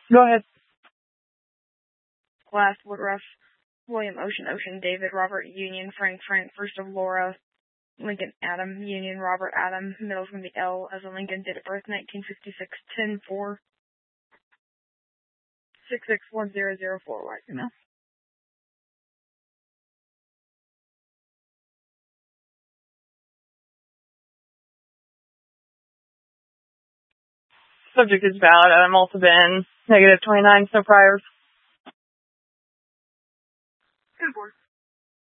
Go ahead. Last, Woodruff, William, Ocean, David, Robert, Union, Frank, first of Laura, Lincoln, Adam, Union, Robert, Adam, middle's going to be L as a Lincoln, date of birth 1956, 10-4, 661004, right email. Subject is valid. I'm also been -29, no priors. 10-4.